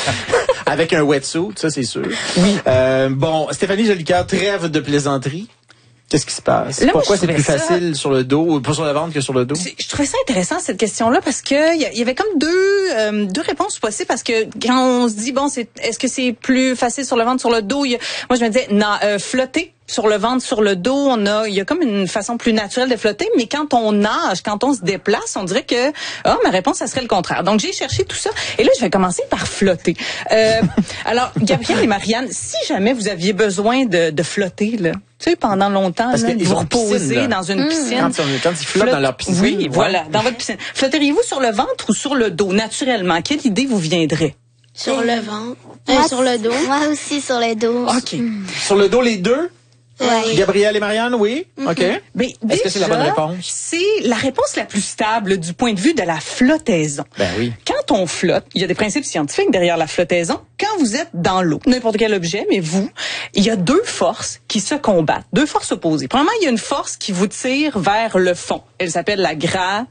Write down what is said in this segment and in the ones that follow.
Avec un wetsuit, ça c'est sûr. Oui. Bon, Stéphanie Jolicoeur, trêve de plaisanterie. Qu'est-ce qui se passe? Là, Pourquoi c'est plus facile sur le dos, ou pas sur le ventre que sur le dos? Je trouvais ça intéressant, cette question-là, parce que il y avait comme deux réponses possibles, parce que quand on se dit, bon, est-ce que c'est plus facile sur le ventre, sur le dos? Moi, je me disais, non, flotter sur le ventre, sur le dos, il y a comme une façon plus naturelle de flotter, mais quand on nage, quand on se déplace, on dirait que, ma réponse, ça serait le contraire. Donc, j'ai cherché tout ça, et là, je vais commencer par flotter. Alors, Gabrielle et Marianne, si jamais vous aviez besoin de flotter, là, tu sais, pendant longtemps, là, vous reposez dans une piscine. Quand ils flottent dans leur piscine. Oui, voilà, dans votre piscine. Flotteriez-vous sur le ventre ou sur le dos, naturellement? Quelle idée vous viendrait? Sur le ventre. Sur le dos. Moi aussi sur le dos. OK. Sur le dos, les deux? Ouais. Gabrielle et Marianne, oui? OK. Mais Est-ce que c'est la bonne réponse? C'est la réponse la plus stable du point de vue de la flottaison. Ben oui. Quand on flotte, il y a des principes scientifiques derrière la flottaison. Quand vous êtes dans l'eau, n'importe quel objet, mais vous, il y a deux forces qui se combattent, deux forces opposées. Premièrement, il y a une force qui vous tire vers le fond. Elle s'appelle la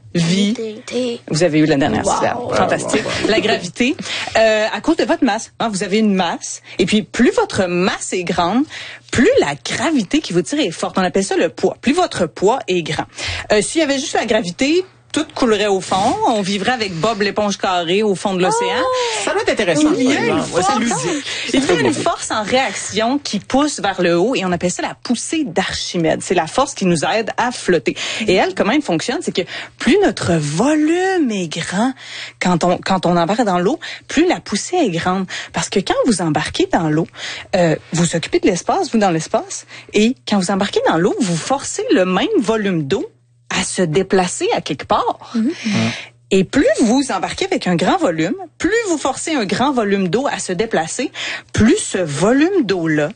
gravité. Vous avez eu la dernière syllabe. Fantastique. La gravité. À cause de votre masse. Vous avez une masse. Et puis, plus votre masse est grande, plus la gravité qui vous tire est forte. On appelle ça le poids. Plus votre poids est grand. S'il y avait juste la gravité, tout coulerait au fond. On vivrait avec Bob l'éponge carrée au fond de l'océan. Ça doit être intéressant. Il y a une force, c'est ludique. il y a une force en réaction qui pousse vers le haut et on appelle ça la poussée d'Archimède. C'est la force qui nous aide à flotter. Et elle, comment elle fonctionne, c'est que plus notre volume est grand quand on embarque dans l'eau, plus la poussée est grande. Parce que quand vous embarquez dans l'eau, vous occupez de l'espace, vous dans l'espace, et quand vous embarquez dans l'eau, vous forcez le même volume d'eau à se déplacer à quelque part. Et plus vous embarquez avec un grand volume, plus vous forcez un grand volume d'eau à se déplacer, plus ce volume d'eau-là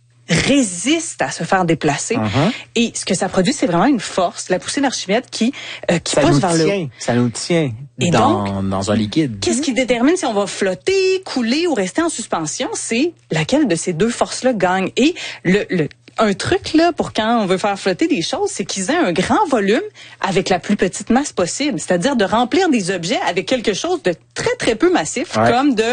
résiste à se faire déplacer. Et ce que ça produit, c'est vraiment une force, la poussée d'Archimède qui pousse vers le haut. Ça nous tient Et dans un liquide. Qu'est-ce qui détermine si on va flotter, couler ou rester en suspension? C'est laquelle de ces deux forces-là gagne. Et un truc là pour quand on veut faire flotter des choses, c'est qu'ils aient un grand volume avec la plus petite masse possible. C'est-à-dire de remplir des objets avec quelque chose de très, très peu massif, comme de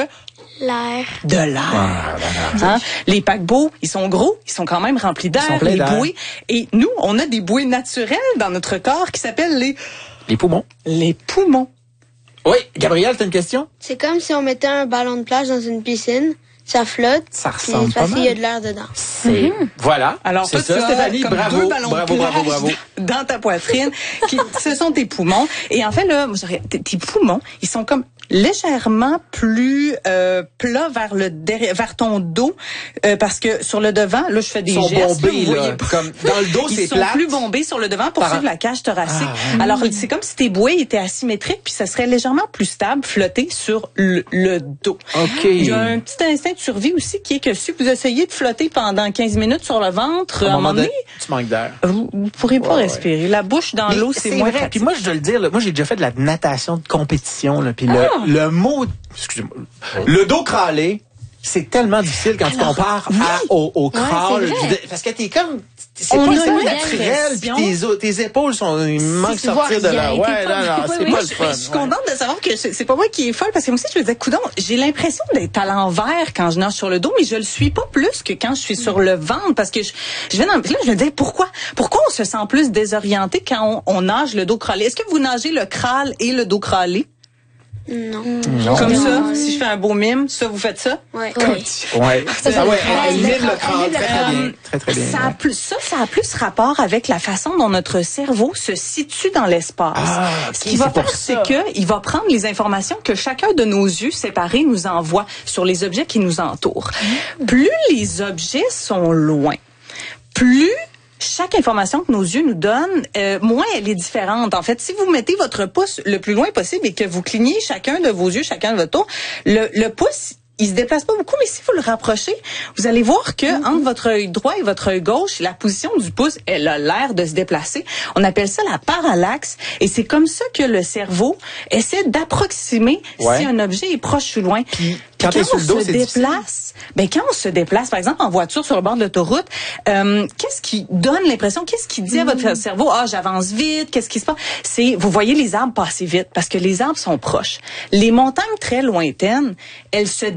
l'air. Les paquebots, ils sont gros, ils sont quand même remplis d'air, les bouées. Et nous, on a des bouées naturelles dans notre corps qui s'appellent les poumons. Les poumons. Oui, Gabrielle, t'as une question? C'est comme si on mettait un ballon de plage dans une piscine. Ça flotte. Ça ressemble pas parce mal. qu'il y a de l'air dedans. C'est voilà. Alors c'est toi, ça, Stéphanie, comme bravo, deux ballons de plage dans ta poitrine, ce sont tes poumons. Et en fait là, tes poumons, ils sont comme légèrement plus plats vers ton dos parce que sur le devant, là je fais des gestes, bombés, vous voyez là, comme dans le dos, c'est ils sont plate. plus bombés sur le devant pour suivre la cage thoracique. Alors c'est comme si tes bouées étaient asymétriques puis ça serait légèrement plus stable flotter sur le dos. OK. Il y a un petit instinct de survie aussi qui est que si vous essayez de flotter pendant 15 minutes sur le ventre, à un moment donné, tu manques d'air. Vous pourrez pas respirer. La bouche dans l'eau, c'est moins vrai. pratique. Puis moi, je dois le dire, là, moi, j'ai déjà fait de la natation de compétition, là, puis le mot, excusez-moi, le dos crâlé, c'est tellement difficile quand tu compares au crawl. Parce que t'es comme, c'est pas naturel, puis tes épaules ils manquent sortir de là. Ouais, non, c'est pas le fun. Je suis contente de savoir que c'est pas moi qui est folle, parce que moi aussi, je me disais, coudonc, j'ai l'impression d'être à l'envers quand je nage sur le dos, mais je le suis pas plus que quand je suis sur le ventre, parce que je vais là, je me disais, pourquoi on se sent plus désorienté quand on nage le dos crâlé? Est-ce que vous nagez le crâle et le dos crâlé? Non. Comme ça, si je fais un beau mime, ça, vous faites ça? Ouais. Elle mime le crâne très bien. Très bien. Ça a plus rapport avec la façon dont notre cerveau se situe dans l'espace. Ce qu'il va faire, c'est qu'il va prendre les informations que chacun de nos yeux séparés nous envoie sur les objets qui nous entourent. Plus les objets sont loin, plus chaque information que nos yeux nous donnent, moins elle est différente. En fait, si vous mettez votre pouce le plus loin possible et que vous clignez chacun de vos yeux, chacun de votre tour, le pouce, il se déplace pas beaucoup, mais si vous le rapprochez, vous allez voir que entre votre œil droit et votre œil gauche, la position du pouce, elle a l'air de se déplacer. On appelle ça la parallaxe, et c'est comme ça que le cerveau essaie d'approximer si un objet est proche ou loin. Quand on se déplace, quand on se déplace, par exemple en voiture sur le bord de l'autoroute, qu'est-ce qui donne l'impression, qu'est-ce qui dit à votre cerveau, j'avance vite, qu'est-ce qui se passe? C'est, vous voyez les arbres passer vite, parce que les arbres sont proches. Les montagnes très lointaines, elles se